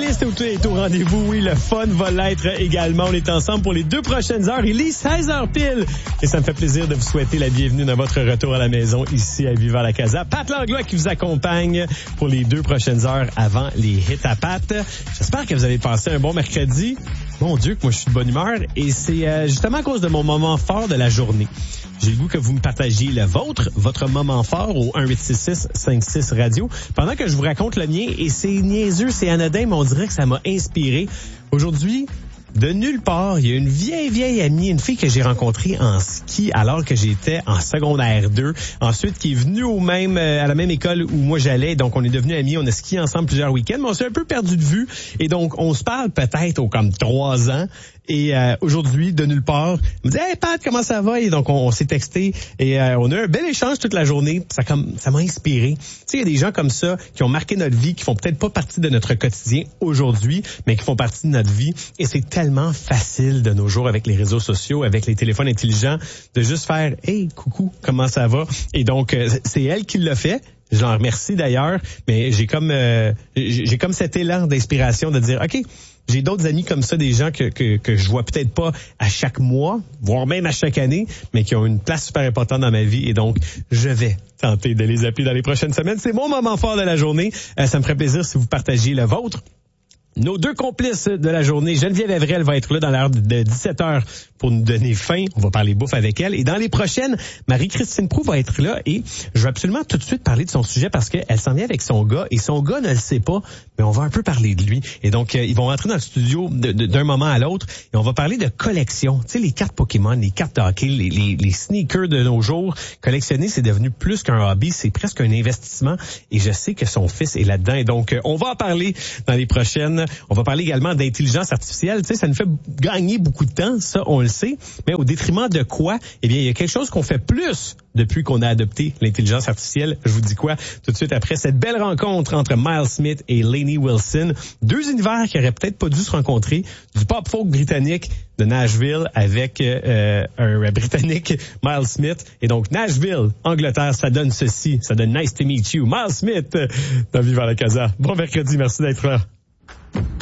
liste est au rendez-vous. Oui, le fun va l'être également. On est ensemble pour les 2 prochaines heures. Il est 16h pile. Et ça me fait plaisir de vous souhaiter la bienvenue dans votre retour à la maison ici à Viva la Casa. Pat Langlois qui vous accompagne pour les 2 prochaines heures avant les hits à Pat. J'espère que vous avez passé un bon mercredi. Mon Dieu, que moi je suis de bonne humeur. Et c'est justement à cause de mon moment fort de la journée. J'ai le goût que vous me partagiez le vôtre, votre moment fort au 1-866-56 Radio, pendant que je vous raconte le mien. Et c'est niaiseux, c'est anodin, mais on dirait que ça m'a inspiré. Aujourd'hui, de nulle part, il y a une vieille amie, une fille que j'ai rencontrée en ski alors que j'étais en secondaire 2. Ensuite, qui est venue à la même école où moi j'allais. Donc, on est devenus amis. On a skié ensemble plusieurs week-ends, mais on s'est un peu perdu de vue. Et donc, on se parle peut-être aux comme 3 ans. Et aujourd'hui, de nulle part, elle me dit « Hey Pat, comment ça va? » Et donc, on s'est texté et on a eu un bel échange toute la journée. Ça m'a inspiré. Tu sais, il y a des gens comme ça qui ont marqué notre vie, qui font peut-être pas partie de notre quotidien aujourd'hui, mais qui font partie de notre vie. Et c'est tellement facile de nos jours avec les réseaux sociaux, avec les téléphones intelligents, de juste faire « Hey, coucou, comment ça va? » Et donc, c'est elle qui l'a fait. Je l'en remercie d'ailleurs, mais j'ai comme cet élan d'inspiration de dire « OK, j'ai d'autres amis comme ça, des gens que je vois peut-être pas à chaque mois, voire même à chaque année, mais qui ont une place super importante dans ma vie. Et donc, je vais tenter de les appeler dans les prochaines semaines. C'est mon moment fort de la journée. Ça me ferait plaisir si vous partagiez le vôtre. Nos 2 complices de la journée, Geneviève Evrel va être là dans l'heure de 17h pour nous donner faim. On va parler bouffe avec elle. Et dans les prochaines, Marie-Christine Proulx va être là et je vais absolument tout de suite parler de son sujet parce qu'elle s'en vient avec son gars et son gars ne le sait pas, mais on va un peu parler de lui. Et donc, ils vont rentrer dans le studio d'un moment à l'autre et on va parler de collection. Tu sais, les cartes Pokémon, les cartes de hockey, les sneakers de nos jours. Collectionner, c'est devenu plus qu'un hobby, c'est presque un investissement et je sais que son fils est là-dedans. Et donc, on va en parler dans les prochaines. On va parler également d'intelligence artificielle. Tu sais, ça nous fait gagner beaucoup de temps, ça, on le sait. Mais au détriment de quoi? Eh bien, il y a quelque chose qu'on fait plus depuis qu'on a adopté l'intelligence artificielle. Je vous dis quoi? Tout de suite après cette belle rencontre entre Miles Smith et Lainey Wilson. 2 univers qui auraient peut-être pas dû se rencontrer. Du pop folk britannique de Nashville avec un Britannique, Miles Smith. Et donc, Nashville, Angleterre, ça donne ceci. Ça donne Nice to meet you. Miles Smith dans Viva la Casa. Bon mercredi, merci d'être là.